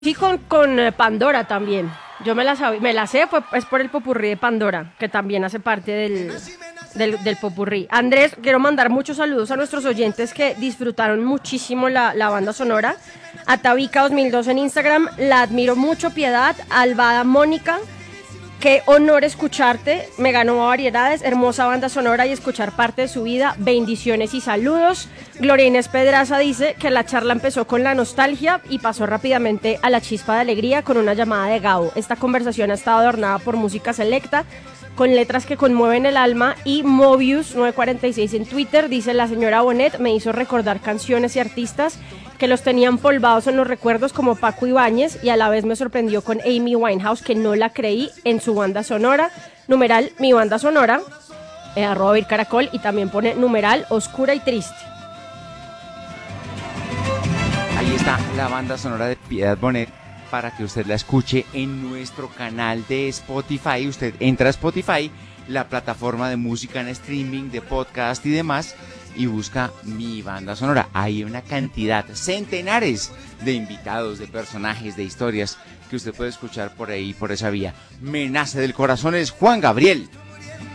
Sí, con Pandora también. Yo me la sé, es por el popurrí de Pandora, que también hace parte del popurrí. Andrés, quiero mandar muchos saludos a nuestros oyentes que disfrutaron muchísimo la banda sonora. A Tabica 2002 en Instagram, la admiro mucho, Piedad, Albada Mónica. Qué honor escucharte, me ganó variedades, hermosa banda sonora y escuchar parte de su vida, bendiciones y saludos. Gloria Inés Pedraza dice que la charla empezó con la nostalgia y pasó rápidamente a la chispa de alegría con una llamada de Gabo. Esta conversación ha estado adornada por música selecta, con letras que conmueven el alma, y Mobius 946 en Twitter dice: la señora Bonet me hizo recordar canciones y artistas que los tenían polvados en los recuerdos, como Paco Ibáñez, y a la vez me sorprendió con Amy Winehouse, que no la creí en su banda sonora. Numeral mi banda sonora, @ Caracol, y también pone numeral oscura y triste. Ahí está la banda sonora de Piedad Bonet para que usted la escuche en nuestro canal de Spotify. Usted entra a Spotify, la plataforma de música en streaming, de podcast y demás, y busca mi banda sonora. Hay una cantidad, centenares de invitados, de personajes, de historias que usted puede escuchar por ahí, por esa vía. Me nace del corazón es Juan Gabriel.